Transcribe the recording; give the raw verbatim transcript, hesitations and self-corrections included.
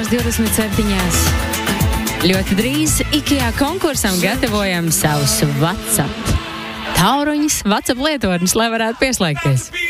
divdesmit septiņās. Ļoti drīz IKEA konkursam gatavojam savus WhatsApp tauruņus, WhatsApp lietotnes, lai varētu pieslēgties.